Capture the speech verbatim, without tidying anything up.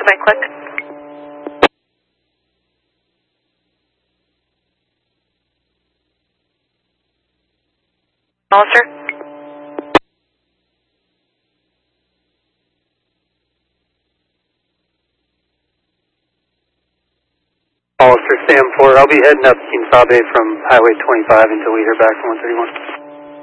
Goodbye, click. Hollister? Hollister, Sam four. I'll be heading up Quien Sabe from Highway twenty-five until we hear back from one thirty-one.